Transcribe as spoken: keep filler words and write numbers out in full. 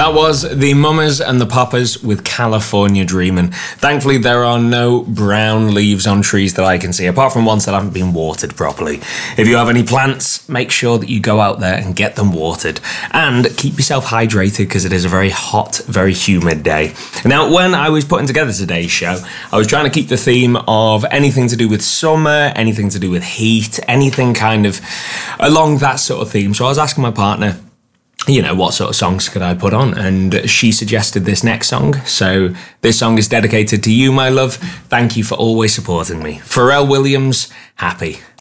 That was the Mamas and the Papas with California Dreamin'. Thankfully, there are no brown leaves on trees that I can see, apart from ones that haven't been watered properly. If you have any plants, make sure that you go out there and get them watered. And keep yourself hydrated, because it is a very hot, very humid day. Now, when I was putting together today's show, I was trying to keep the theme of anything to do with summer, anything to do with heat, anything kind of along that sort of theme. So I was asking my partner, you know, what sort of songs could I put on? And she suggested this next song. So this song is dedicated to you, my love. Thank you for always supporting me. Pharrell Williams, Happy.